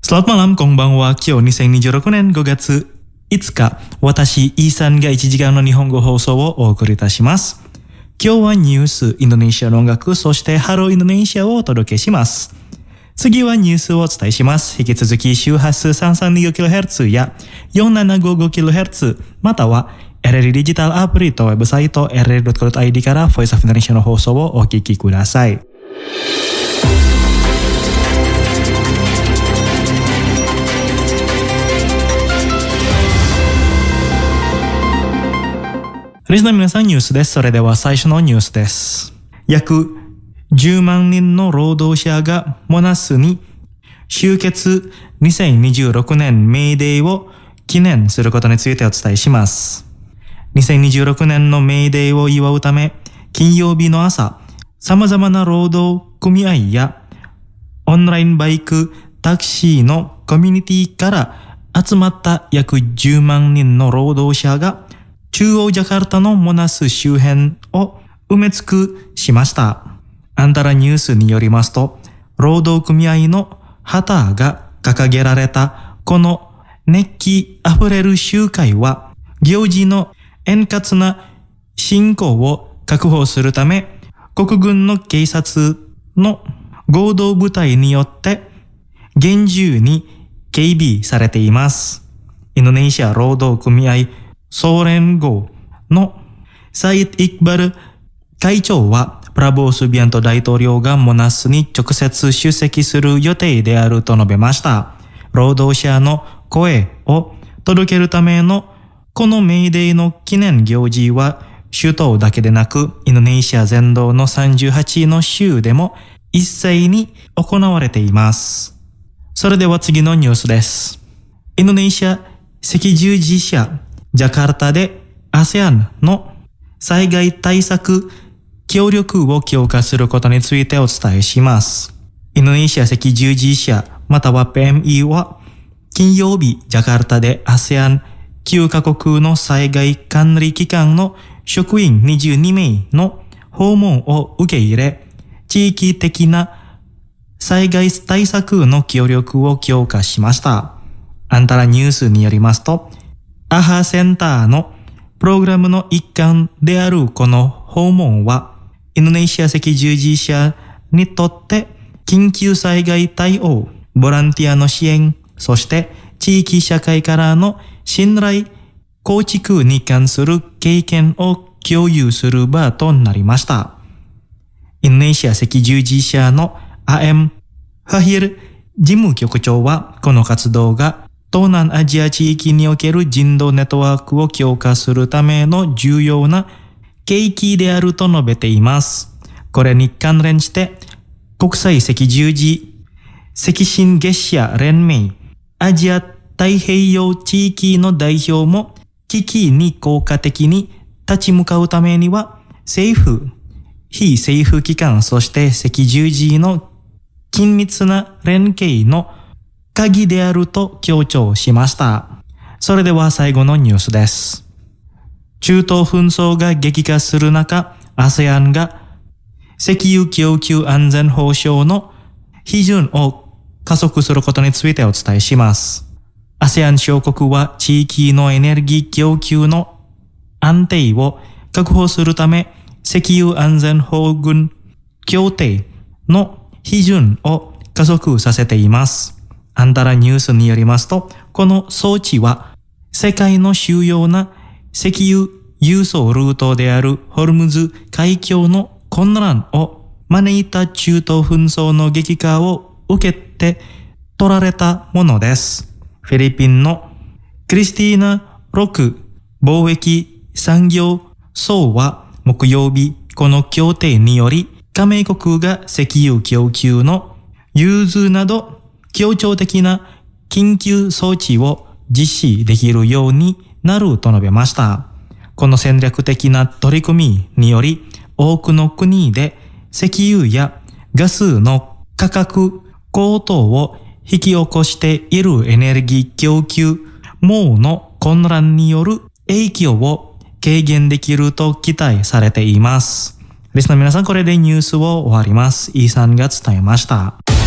Selamat malam, konbanwa. Kyo 2026年5月5日、私、イーさんが1時間の日本語放送をお送りいたします。今日はニュース、インドネシアの音楽、そしてハローインドネシアをお届けします。次はニュースをお伝えします。引き続き周波数 332kHz や 4755kHz、または RRI デジタルアプリとウェブサイト rri.co.id から Voice of Indonesia の放送をお聞きください。リスナーの皆さん、ニュースです。それでは最初のニュースです。約10万人の労働者がモナスに集結2026年メイデーを記念することについてお伝えします。2026年のメイデーを祝うため、金曜日の朝、様々な労働組合やオンラインバイク、タクシーのコミュニティから集まった約10万人の労働者が中央ジャカルタのモナス周辺を埋め尽くしました。アンタラニュースによりますと、労働組合の旗が掲げられたこの熱気あふれる集会は、行事の円滑な進行を確保するため、国軍の警察の合同部隊によって厳重に警備されています。インドネシア労働組合総連合のサイッド・イクバル会長は、プラボー・スビアント大統領がモナスに直接出席する予定であると述べました。労働者の声を届けるためのこのメイデーの記念行事は、首都だけでなくインドネシア全土の38の州でも一斉に行われています。それでは次のニュースです。インドネシア赤十字社ジャカルタで ASEAN の災害対策協力を強化することについてお伝えします。インドネシア赤十字社または PMI は金曜日ジャカルタで ASEAN 9カ国の災害管理機関の職員22名の訪問を受け入れ、地域的な災害対策の協力を強化しました。アンタラニュースによりますと、アハセンターのプログラムの一環であるこの訪問は、インドネシア赤十字社にとって緊急災害対応、ボランティアの支援、そして地域社会からの信頼構築に関する経験を共有する場となりました。インドネシア赤十字社の AM ファヒル事務局長は、この活動が東南アジア地域における人道ネットワークを強化するための重要な契機であると述べています。これに関連して、国際赤十字赤新月社連盟アジア太平洋地域の代表も、危機に効果的に立ち向かうためには、政府、非政府機関、そして赤十字の緊密な連携の鍵であると強調しました。それでは最後のニュースです。中東紛争が激化する中、ASEAN が石油供給安全保障の批准を加速することについてお伝えします。ASEAN 諸国は地域のエネルギー供給の安定を確保するため、石油安全保軍協定の批准を加速させています。アンタラニュースによりますと、この装置は世界の主要な石油輸送ルートであるホルムズ海峡の混乱を招いた中東紛争の激化を受けて取られたものです。フィリピンのクリスティーナ・ロク貿易産業相は木曜日、この協定により加盟国が石油供給の融通など協調的な緊急措置を実施できるようになると述べました。この戦略的な取り組みにより、多くの国で石油やガスの価格高騰を引き起こしているエネルギー供給網の混乱による影響を軽減できると期待されています。リスナーの皆さん、これでニュースを終わります。イーさんが伝えました。